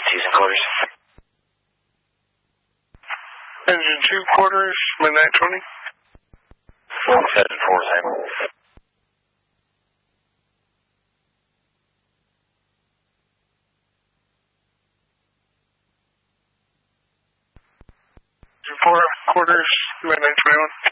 Houston quarters. Engine 2 quarters, midnight 20. 174, same. Engine 4 quarters, midnight 21.